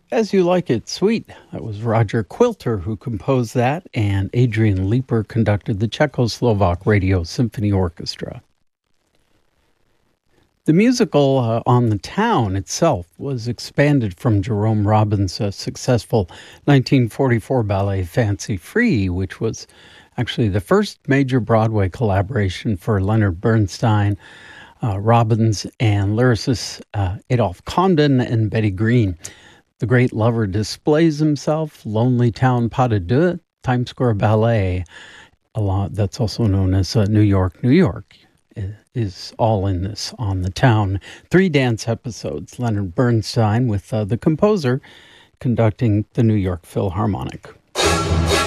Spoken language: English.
As You Like It, Sweet. That was Roger Quilter who composed that, and Adrian Leeper conducted the Czechoslovak Radio Symphony Orchestra. The musical On the Town itself was expanded from Jerome Robbins' successful 1944 ballet Fancy Free, which was actually the first major Broadway collaboration for Leonard Bernstein, Robbins, and lyricists Adolph Condon and Betty Green. The great lover displays himself, Lonely Town Pas de Deux, Times Square Ballet, that's also known as New York, New York, is all in this On the Town. 3 dance episodes, Leonard Bernstein with the composer conducting the New York Philharmonic.